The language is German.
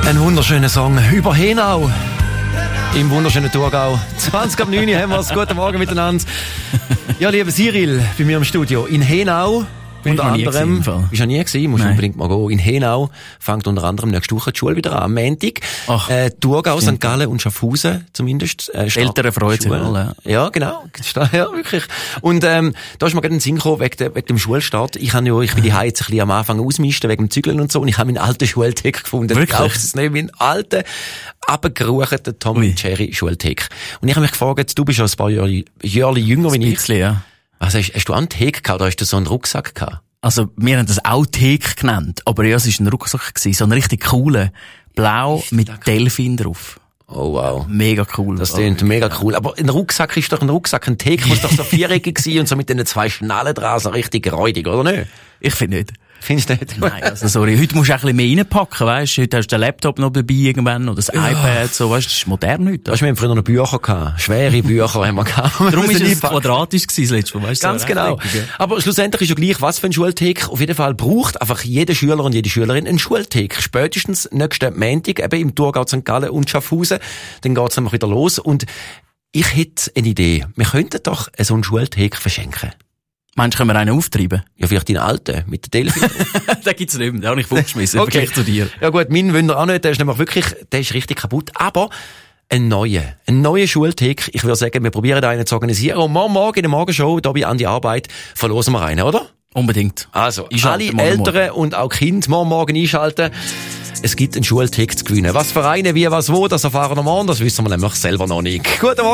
Ein wunderschöner Song über Henau. Im wunderschönen Thurgau. 20 ab 9 haben wir es. Guten Morgen miteinander. Ja, lieber Cyril, bei mir im Studio in Henau. Unter anderem, bist du nie gewesen, musst du unbedingt mal gehen. In Henau fängt unter anderem nächste Woche die Schule wieder an, am Montag. Thurgau, St. Gallen und Schaffhausen zumindest. Eltern freuen sich alle. Ja, genau. Ja, wirklich. Und da ist mir gerade ein Sinn gekommen, wegen dem Schulstart. Ich bin die Hause jetzt ein bisschen am Anfang ausmisten, wegen dem Zügeln und so, und ich habe meinen alten Schultag gefunden. Wirklich? Brauchst es nicht, meinen alten, abgerucheten Tom und Jerry Schultag. Und ich habe mich gefragt, du bist ja ein paar Jahre jünger wie ich. Ja. Was hast du einen Theke gehabt, oder hast du so einen Rucksack gehabt? Also, wir haben das auch Theke genannt, aber ja, es war ein Rucksack gewesen, so ein richtig cooler, blau mit Delfin drauf. Oh wow. Mega cool. Das klingt mega cool. Aber ein Rucksack ist doch ein Rucksack. Ein Theke muss doch so viereckig sein und so mit den 2 Schnallen dran, so richtig räudig, oder nicht? Ich finde nicht. Findest du nicht? Nein, also sorry. Heute musst du ein bisschen mehr reinpacken, weißt du? Heute hast du den Laptop noch dabei irgendwann, oder das iPad, so, weißt du, das ist modern heute. Weißt du, wir haben früher noch Bücher gehabt. Schwere Bücher haben wir gehabt. Darum ist es quadratisch gewesen, das letzte Mal, weißt du? Ganz genau. Aber schlussendlich ist ja gleich, was für ein Schultheke. Auf jeden Fall braucht einfach jeder Schüler und jede Schülerin einen Schultheke. Spätestens nächsten Montag, eben im Thurgau, St. Gallen und Schaffhausen. Dann geht's nämlich wieder los. Und ich hätte eine Idee. Wir könnten doch so einen Schultheke verschenken. Meinst du, können wir einen auftreiben? Ja, vielleicht den alten, mit der Delfin. Den gibt's nicht mehr, den habe ich vorgeschmissen. Okay. Zu dir. Ja gut, meinen wollen wir auch nicht, der ist nämlich wirklich, der ist richtig kaputt. Aber ein neuer Schultheke. Ich würde sagen, wir probieren da einen zu organisieren. Und morgen in der Morgenshow, da bei An die Arbeit, verlosen wir einen, oder? Unbedingt. Also, alle Eltern und auch Kinder morgen einschalten. Es gibt einen Schultheke zu gewinnen. Was für einen, wie, was, wo, das erfahren wir morgen. Das wissen wir nämlich selber noch nicht. Guten Morgen.